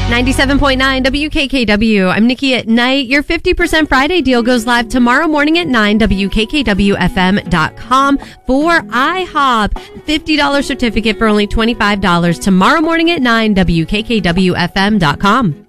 97.9 WKKW. I'm Nikki at Night. Your 50% Friday deal goes live tomorrow morning at 9, WKKWFM.com for IHOP. $50 certificate for only $25 tomorrow morning at 9, WKKWFM.com.